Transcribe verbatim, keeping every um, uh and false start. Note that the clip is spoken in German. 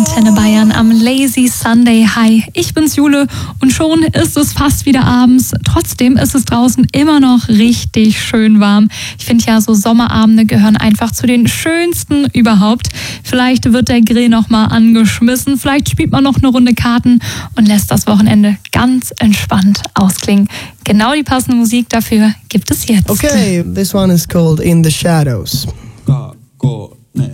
Antenne Bayern am Lazy Sunday. Hi, ich bin's Jule und schon ist es fast wieder abends. Trotzdem ist es draußen immer noch richtig schön warm. Ich finde ja, so Sommerabende gehören einfach zu den schönsten überhaupt. Vielleicht wird der Grill nochmal angeschmissen, vielleicht spielt man noch eine Runde Karten und lässt das Wochenende ganz entspannt ausklingen. Genau die passende Musik dafür gibt es jetzt. Okay, this one is called In the Shadows. Go, go.